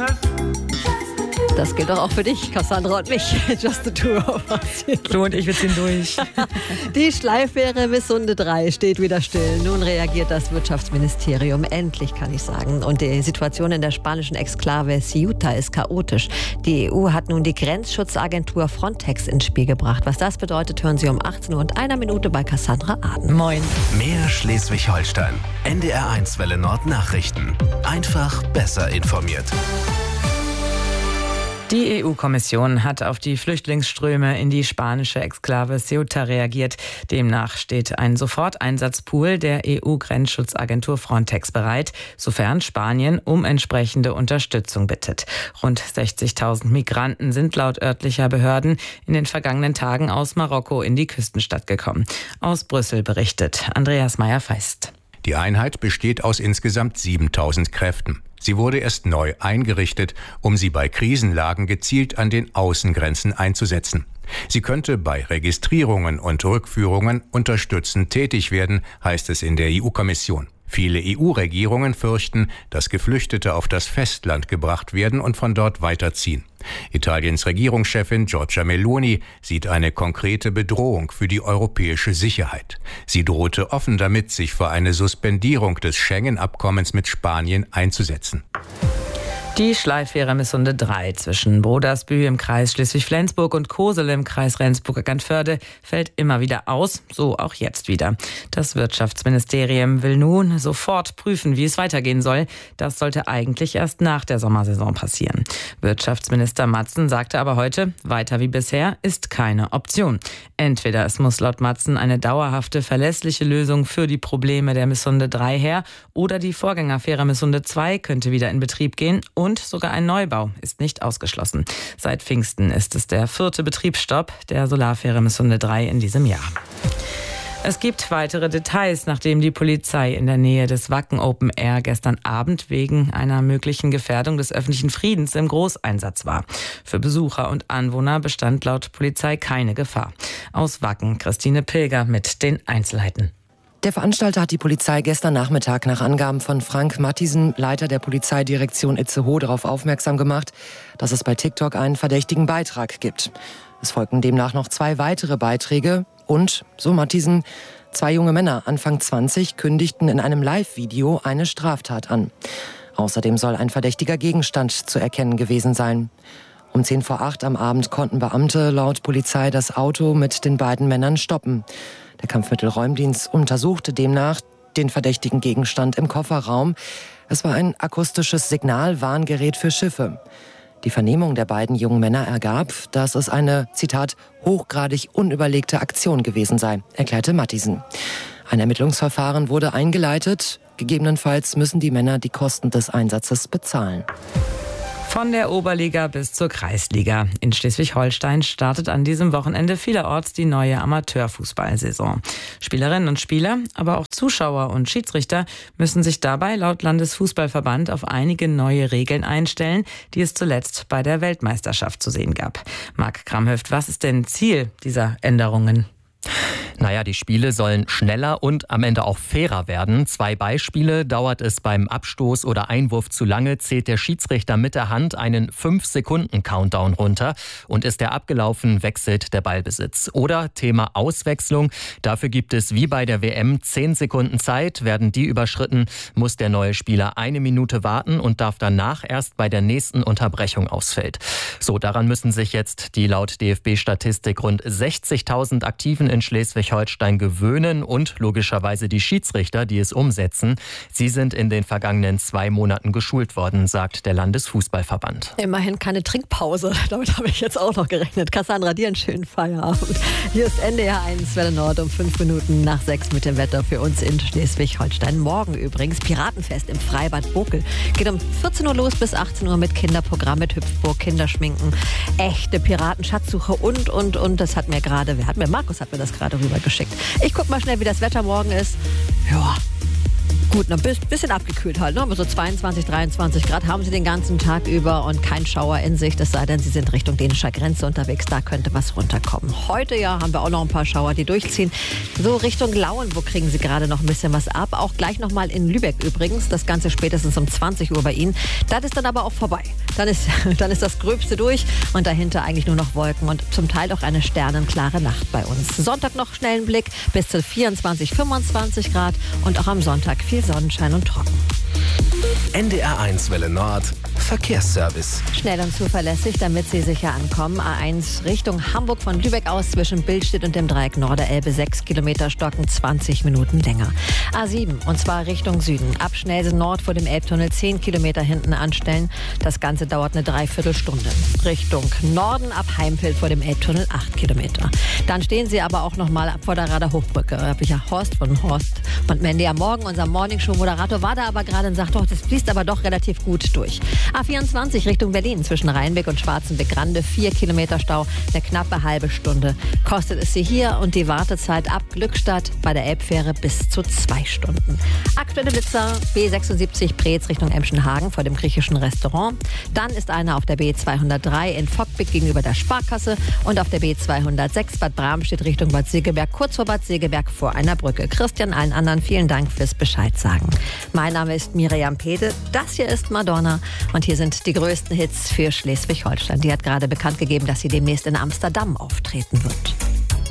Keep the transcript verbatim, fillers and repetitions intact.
Das gilt doch auch für dich, Cassandra und mich. Just the two of us. Du und ich, wir ziehen durch. Die Schleiffähre Missunde drei steht wieder still. Nun reagiert das Wirtschaftsministerium. Endlich, kann ich sagen. Und die Situation in der spanischen Exklave Ceuta ist chaotisch. Die E U hat nun die Grenzschutzagentur Frontex ins Spiel gebracht. Was das bedeutet, hören Sie um achtzehn Uhr und einer Minute bei Cassandra Aden. Moin. Mehr Schleswig-Holstein. N D R eins Welle Nord Nachrichten. Einfach besser informiert. Die E U-Kommission hat auf die Flüchtlingsströme in die spanische Exklave Ceuta reagiert. Demnach steht ein Soforteinsatzpool der E U-Grenzschutzagentur Frontex bereit, sofern Spanien um entsprechende Unterstützung bittet. Rund sechzigtausend Migranten sind laut örtlicher Behörden in den vergangenen Tagen aus Marokko in die Küstenstadt gekommen. Aus Brüssel berichtet Andreas Meyer-Feist. Die Einheit besteht aus insgesamt siebentausend Kräften. Sie wurde erst neu eingerichtet, um sie bei Krisenlagen gezielt an den Außengrenzen einzusetzen. Sie könnte bei Registrierungen und Rückführungen unterstützend tätig werden, heißt es in der E U-Kommission. Viele E U-Regierungen fürchten, dass Geflüchtete auf das Festland gebracht werden und von dort weiterziehen. Italiens Regierungschefin Giorgia Meloni sieht eine konkrete Bedrohung für die europäische Sicherheit. Sie drohte offen damit, sich für eine Suspendierung des Schengen-Abkommens mit Spanien einzusetzen. Die Schleiffähre Missunde drei zwischen Brodersbühl im Kreis Schleswig-Flensburg und Kosel im Kreis Rendsburg-Eckernförde fällt immer wieder aus, so auch jetzt wieder. Das Wirtschaftsministerium will nun sofort prüfen, wie es weitergehen soll. Das sollte eigentlich erst nach der Sommersaison passieren. Wirtschaftsminister Matzen sagte aber heute, weiter wie bisher ist keine Option. Entweder es muss laut Matzen eine dauerhafte, verlässliche Lösung für die Probleme der Missunde drei her oder die Vorgängerfähre Missunde zwei könnte wieder in Betrieb gehen. Und sogar ein Neubau ist nicht ausgeschlossen. Seit Pfingsten ist es der vierte Betriebsstopp der Solarfähre Missunde drei in diesem Jahr. Es gibt weitere Details, nachdem die Polizei in der Nähe des Wacken Open Air gestern Abend wegen einer möglichen Gefährdung des öffentlichen Friedens im Großeinsatz war. Für Besucher und Anwohner bestand laut Polizei keine Gefahr. Aus Wacken Christine Pilger mit den Einzelheiten. Der Veranstalter hat die Polizei gestern Nachmittag nach Angaben von Frank Matthiesen, Leiter der Polizeidirektion Itzehoe, darauf aufmerksam gemacht, dass es bei TikTok einen verdächtigen Beitrag gibt. Es folgten demnach noch zwei weitere Beiträge und, so Matthiesen, zwei junge Männer, Anfang zwanzig, kündigten in einem Live-Video eine Straftat an. Außerdem soll ein verdächtiger Gegenstand zu erkennen gewesen sein. Um zehn vor acht am Abend konnten Beamte laut Polizei das Auto mit den beiden Männern stoppen. Der Kampfmittelräumdienst untersuchte demnach den verdächtigen Gegenstand im Kofferraum. Es war ein akustisches Signalwarngerät für Schiffe. Die Vernehmung der beiden jungen Männer ergab, dass es eine, Zitat, hochgradig unüberlegte Aktion gewesen sei, erklärte Matthiesen. Ein Ermittlungsverfahren wurde eingeleitet. Gegebenenfalls müssen die Männer die Kosten des Einsatzes bezahlen. Von der Oberliga bis zur Kreisliga. In Schleswig-Holstein startet an diesem Wochenende vielerorts die neue Amateurfußballsaison. Spielerinnen und Spieler, aber auch Zuschauer und Schiedsrichter müssen sich dabei laut Landesfußballverband auf einige neue Regeln einstellen, die es zuletzt bei der Weltmeisterschaft zu sehen gab. Marc Kramhöft, was ist denn Ziel dieser Änderungen? Naja, die Spiele sollen schneller und am Ende auch fairer werden. Zwei Beispiele: Dauert es beim Abstoß oder Einwurf zu lange, zählt der Schiedsrichter mit der Hand einen fünf Sekunden Countdown runter und ist der abgelaufen, wechselt der Ballbesitz. Oder Thema Auswechslung. Dafür gibt es wie bei der W M zehn Sekunden Zeit. Werden die überschritten, muss der neue Spieler eine Minute warten und darf danach erst bei der nächsten Unterbrechung ausfällt. So, daran müssen sich jetzt die laut D F B-Statistik rund sechzigtausend Aktiven in Schleswig-Holstein gewöhnen und logischerweise die Schiedsrichter, die es umsetzen. Sie sind in den vergangenen zwei Monaten geschult worden, sagt der Landesfußballverband. Immerhin keine Trinkpause. Damit habe ich jetzt auch noch gerechnet. Cassandra, dir einen schönen Feierabend. Hier ist N D R eins Welle Nord um fünf Minuten nach sechs mit dem Wetter für uns in Schleswig-Holstein. Morgen übrigens Piratenfest im Freibad Bokel. Geht um vierzehn Uhr los bis achtzehn Uhr mit Kinderprogramm, mit Hüpfburg, Kinderschminken, echte Piratenschatzsuche und, und, und. Das hat mir gerade, wer hat mir, Markus hat mir das gerade rübergeschickt. Ich guck mal schnell, wie das Wetter morgen ist. Ja, gut, ein bisschen abgekühlt halt, ne? Aber so zweiundzwanzig, dreiundzwanzig Grad haben sie den ganzen Tag über und kein Schauer in Sicht, es sei denn, sie sind Richtung dänischer Grenze unterwegs, da könnte was runterkommen. Heute ja haben wir auch noch ein paar Schauer, die durchziehen. So Richtung Lauen, wo kriegen sie gerade noch ein bisschen was ab? Auch gleich nochmal in Lübeck übrigens, das Ganze spätestens um zwanzig Uhr bei Ihnen. Das ist dann aber auch vorbei. dann ist, dann ist das Gröbste durch und dahinter eigentlich nur noch Wolken und zum Teil auch eine sternenklare Nacht bei uns. Sonntag noch schnellen Blick bis zu vierundzwanzig, fünfundzwanzig Grad und auch am Sonntag viel Sonnenschein und trocken. N D R eins Welle Nord Verkehrsservice. Schnell und zuverlässig, damit Sie sicher ankommen. A eins Richtung Hamburg von Lübeck aus zwischen Billstedt und dem Dreieck Norderelbe. sechs Kilometer Stocken, zwanzig Minuten länger. A sieben und zwar Richtung Süden. Ab Schnellsen Nord vor dem Elbtunnel zehn Kilometer hinten anstellen. Das Ganze dauert eine Dreiviertelstunde. Richtung Norden ab Heimfeld vor dem Elbtunnel acht Kilometer. Dann stehen Sie aber auch noch mal vor der Rader Hochbrücke. Da habe ich ja Horst von Horst und Mandy am Morgen. Unser Morningshow-Moderator war da aber gerade und sagt, doch, das fließt aber doch relativ gut durch. A vierundzwanzig Richtung Berlin zwischen Rheinbeck und Schwarzenbeck-Grande. vier Kilometer Stau, eine knappe halbe Stunde. Kostet es Sie hier und die Wartezeit ab Glückstadt bei der Elbfähre bis zu zwei Stunden. Aktuelle Blitzer B sechsundsiebzig Preetz Richtung Emschenhagen vor dem griechischen Restaurant. Dann ist einer auf der B zweihundertdrei in Fockbeck gegenüber der Sparkasse und auf der B zweihundertsechs Bad Bramstedt Richtung Bad Segeberg, kurz vor Bad Segeberg vor einer Brücke. Christian, allen anderen vielen Dank fürs Bescheid sagen. Mein Name ist Miriam Pede. Das hier ist Madonna und hier sind die größten Hits für Schleswig-Holstein. Die hat gerade bekannt gegeben, dass sie demnächst in Amsterdam auftreten wird.